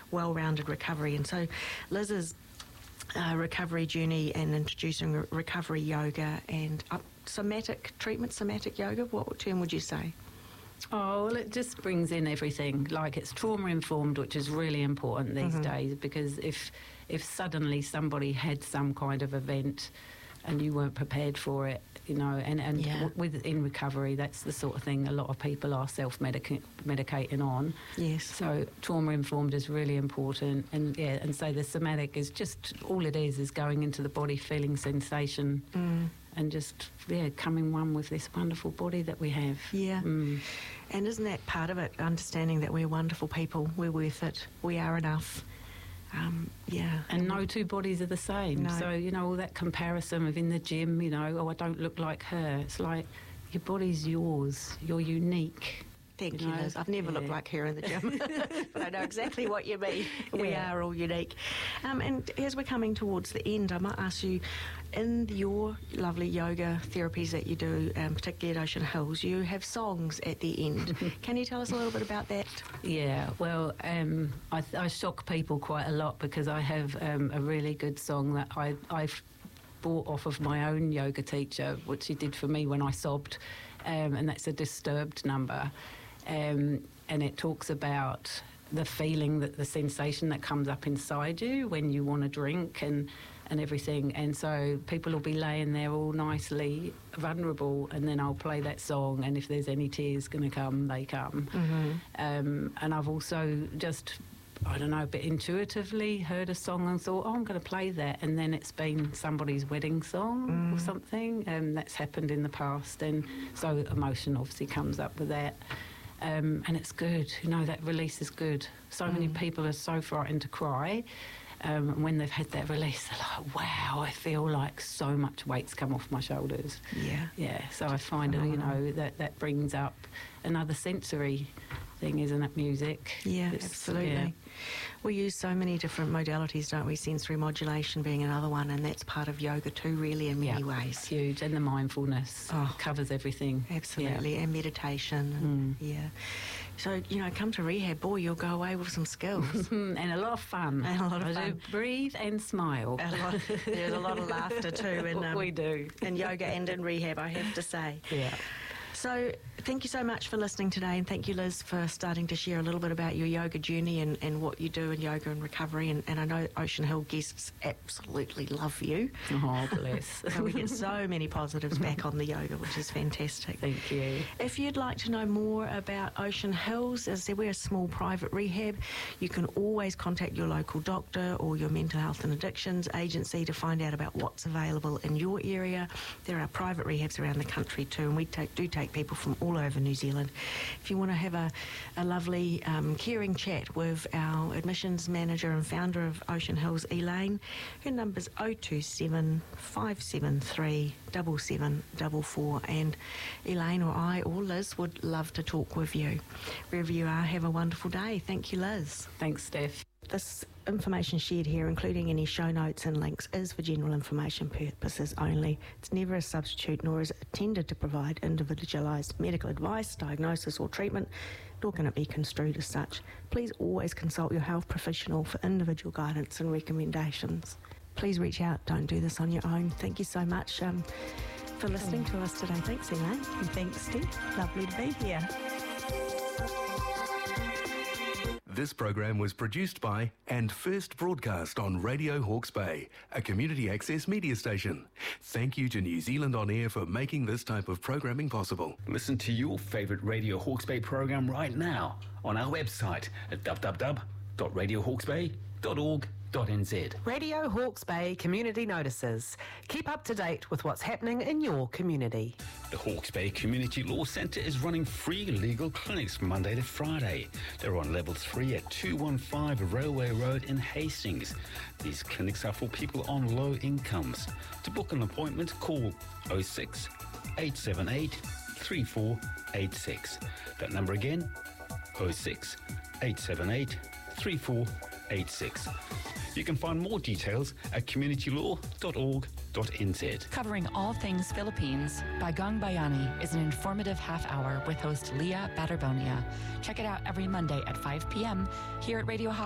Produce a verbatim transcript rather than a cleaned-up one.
well-rounded recovery. And so Liz's uh, recovery journey and introducing re- recovery yoga and uh, somatic treatment, somatic yoga, what term would you say? Oh, well, it just brings in everything. Like, it's trauma-informed, which is really important these mm-hmm. days, because if if suddenly somebody had some kind of event and you weren't prepared for it, you know, and, and yeah. with in recovery, that's the sort of thing a lot of people are self-medicating on. Yes. So trauma-informed is really important. And, yeah, and so the somatic is just, all it is is going into the body, feeling sensation mm. and just, yeah, coming one with this wonderful body that we have. Yeah. Mm. And isn't that part of it, understanding that we're wonderful people, we're worth it, we are enough. Um, yeah. And no two bodies are the same. No. So, you know, all that comparison of in the gym, you know, oh, I don't look like her. It's like, your body's yours. You're unique. Thank you, you know? Liz. I've never yeah. looked like her in the gym, but I know exactly what you mean. We yeah. are all unique. Um, and as we're coming towards the end, I might ask you, in your lovely yoga therapies that you do, um, particularly at Ocean Hills, you have songs at the end. Can you tell us a little bit about that? Yeah, well, um, I, I shock people quite a lot because I have um, a really good song that I, I've bought off of my own yoga teacher, which he did for me when I sobbed, um, and that's a Disturbed number. Um, and it talks about the feeling, that the sensation that comes up inside you when you want to drink and, and everything. And so people will be laying there all nicely vulnerable, and then I'll play that song, and if there's any tears going to come, they come. Mm-hmm. Um, and I've also just, I don't know, a bit intuitively heard a song and thought, oh, I'm going to play that, and then it's been somebody's wedding song mm. or something, and that's happened in the past, and so emotion obviously comes up with that. Um, and it's good, you know, that release is good. So mm. many people are so frightened to cry. Um, and when they've had that release, they're like, wow, I feel like so much weight's come off my shoulders. Yeah. Yeah, so I find, oh. you know, that, that brings up another sensory thing, isn't it, music? Yeah, it's, absolutely. Yeah. We use so many different modalities, don't we? Sensory modulation being another one, and that's part of yoga too, really, in many yeah, ways. It's huge, and the mindfulness oh, covers everything. Absolutely, yeah. And meditation. And, mm. Yeah. So, you know, come to rehab, boy, you'll go away with some skills. and a lot of fun. And a lot of I fun. Do breathe and smile. A lot, there's a lot of laughter too. In, um, we do. In yoga and in rehab, I have to say. Yeah. So thank you so much for listening today, and thank you, Liz, for starting to share a little bit about your yoga journey and, and what you do in yoga and recovery. And, and I know Ocean Hill guests absolutely love you. Oh, bless. So we get so many positives back on the yoga, which is fantastic. Thank you. If you'd like to know more about Ocean Hills, as I said, we're a small private rehab. You can always contact your local doctor or your mental health and addictions agency to find out about what's available in your area. There are private rehabs around the country too, and we take, do take people from all over New Zealand. If you want to have a, a lovely um, caring chat with our admissions manager and founder of Ocean Hills, Elaine, her number's oh two seven, five seven three, seven seven four four, and Elaine or I or Liz would love to talk with you. Wherever you are, have a wonderful day. Thank you, Liz. Thanks, Steph. This information shared here, including any show notes and links, is for general information purposes only. It's never a substitute, nor is it intended to provide individualised medical advice, diagnosis or treatment, nor can it be construed as such. Please always consult your health professional for individual guidance and recommendations. Please reach out. Don't do this on your own. Thank you so much um, for listening to us today. Thanks, Elaine. Thanks, Steve. Lovely to be here. This program was produced by and first broadcast on Radio Hawke's Bay, a community access media station. Thank you to New Zealand On Air for making this type of programming possible. Listen to your favourite Radio Hawke's Bay program right now on our website at w w w dot radio hawke's bay dot org dot n z. Radio Hawke's Bay Community Notices. Keep up to date with what's happening in your community. The Hawke's Bay Community Law Centre is running free legal clinics Monday to Friday. They're on level three at two one five Railway Road in Hastings. These clinics are for people on low incomes. To book an appointment, call oh six, eight seven eight, three four eight six. That number again, oh six, eight seven eight, three four eight six. You can find more details at community law dot org dot n z. Covering all things Philippines, Bagong Bayani is an informative half hour with host Leah Baterbonia. Check it out every Monday at five p.m. here at Radio